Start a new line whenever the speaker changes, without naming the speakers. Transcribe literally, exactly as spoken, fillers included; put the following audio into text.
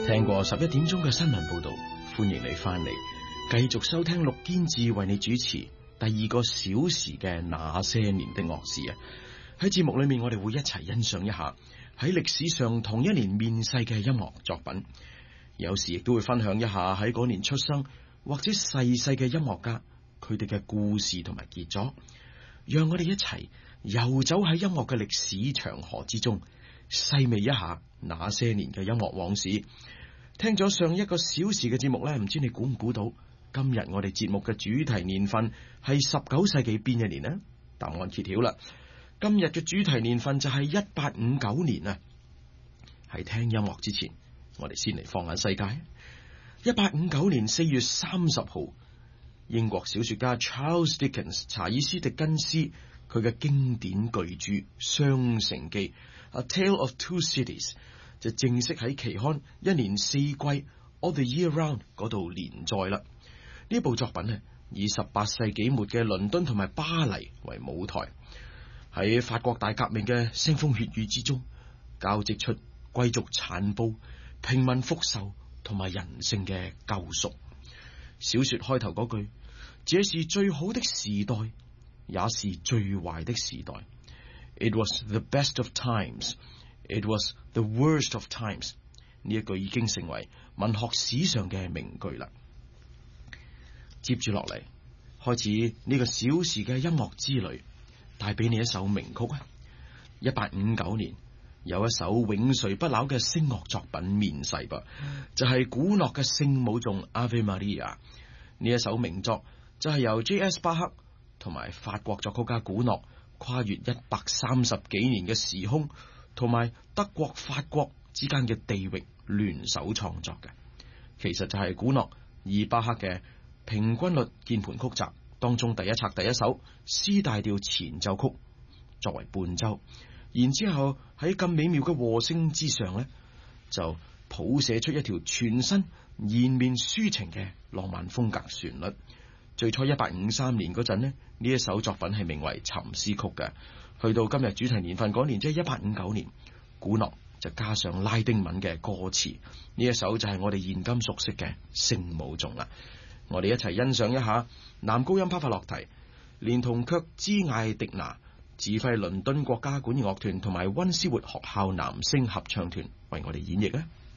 聽過十一點鐘嘅新聞報道，歡迎你翻嚟，繼續收聽陸堅志為你主持第二個小時嘅那些年的樂事啊！喺節目裏面，我哋會一齊欣賞一下喺歷史上同一年面世嘅音樂作品，有時亦都會分享一下喺嗰年出生或者逝世嘅音樂家佢哋嘅故事同埋傑作，讓我哋一齊遊走喺音樂嘅歷史長河之中，細味一下那些年嘅音樂往事。聽咗上一個小時嘅節目呢，唔知你估唔估到今日我哋節目嘅主題年份係十九世紀邊一年呢？答案揭曉啦，今日嘅主題年份就係一八五九年啊！喺聽音樂之前，我哋先嚟放眼世界。一八五九年四月三十號，英國小說家 Charles Dickens 查爾斯狄更斯佢嘅經典巨著《雙城記》A Tale of Two Cities 就正式喺期刊一年四季 All the Year Round 嗰度連載啦。呢部作品呢，以十八世紀末嘅倫敦同埋巴黎為舞台，喺法國大革命嘅腥風血雨之中，交織出貴族殘暴、平民復仇同埋人性嘅救贖。小說開頭嗰句，這是最好的時代，也是最壞的時代。It was the best of times, it was the worst of times。呢一句已經成為文學史上嘅名句啦。接住落嚟，開始呢個小時嘅音樂之旅，帶俾你一首名曲啊！一八五九年有一首永垂不朽嘅聲樂作品面世噃，就係、是、古諾嘅聖母頌 Ave Maria。呢一首名作就係由 J S 巴克同埋法國作曲家古諾跨越一百三十幾年嘅時空，同埋德國法國之間嘅地域聯手創作嘅。其實就係古諾以巴克嘅平均律鍵盤曲集當中第一冊第一首 C 大調前奏曲作為伴奏，然之後喺咁美妙嘅和聲之上呢，就譜寫出一條全新延綿抒情嘅浪漫風格旋律。最初一八五三年嗰陣呢，呢一首作品係名為沉思曲嘅。去到今日主題年份嗰年，即係一八五九年，古諾就加上拉丁文嘅歌詞，呢一首就係我哋現今熟悉嘅聖母頌啦。我哋一齊欣賞一下男高音帕法洛提連同卻茲艾迪娜指揮倫敦國家管弦樂團同埋溫斯活學校男聲合唱團為我哋演繹啊！